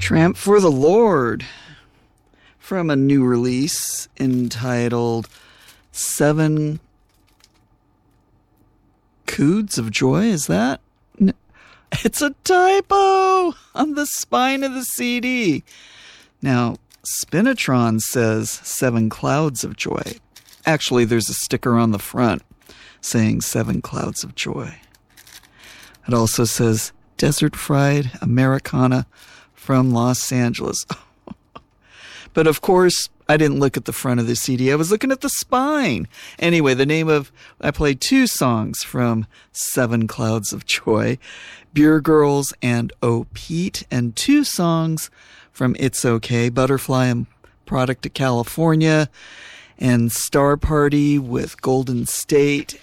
Tramp for the Lord from a new release entitled Seven Coods of Joy. Is that? It's a typo on the spine of the CD. Now, Spinatron says 7 Clouds of Joy. Actually, there's a sticker on the front saying 7 Clouds of Joy. It also says Desert Fried Americana from Los Angeles. But of course, I didn't look at the front of the CD. I was looking at the spine. Anyway, I played 2 songs from 7 Clouds of Joy, Beer Girls and Oh Pete, and 2 songs from It's Okay, Butterfly and Product of California, and Star Party with Golden State,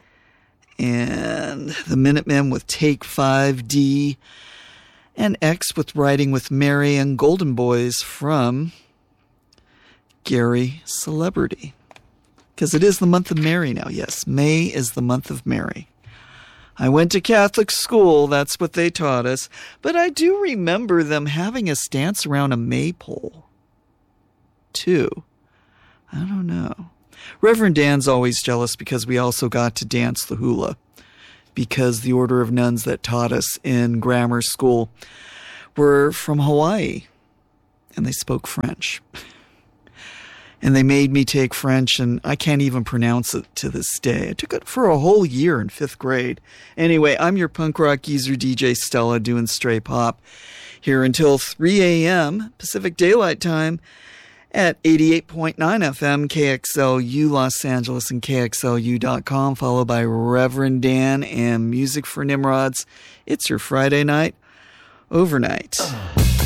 and the Minutemen with Take 5D, and X with Riding with Mary, and Golden Boys from Gary Celebrity. Because it is the month of Mary now. Yes, May is the month of Mary. I went to Catholic school, that's what they taught us, but I do remember them having us dance around a maypole, too. I don't know. Reverend Dan's always jealous because we also got to dance the hula, because the order of nuns that taught us in grammar school were from Hawaii, and they spoke French. And they made me take French, and I can't even pronounce it to this day. I took it for a whole year in 5th grade. Anyway, I'm your punk rock geezer DJ Stella doing stray pop here until 3 a.m. Pacific Daylight Time at 88.9 FM KXLU Los Angeles and KXLU.com, followed by Reverend Dan and Music for Nimrods. It's your Friday night overnight.